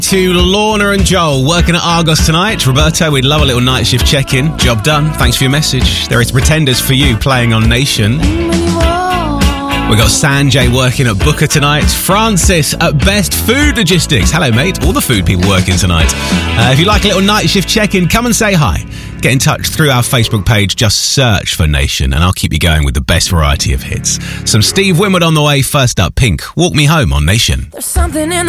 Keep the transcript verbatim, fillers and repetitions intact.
To Lorna and Joel working at Argos tonight. Roberto, we'd love a little night shift check-in. Job done. Thanks for your message. There is Pretenders for you playing on Nation. We've got Sanjay working at Booker tonight. Francis at Best Food Logistics. Hello, mate. All the food people working tonight. Uh, if you like a little night shift check-in, come and say hi. Get in touch through our Facebook page. Just search for Nation and I'll keep you going with the best variety of hits. Some Steve Winwood on the way. First up, Pink. Walk Me Home on Nation. There's something in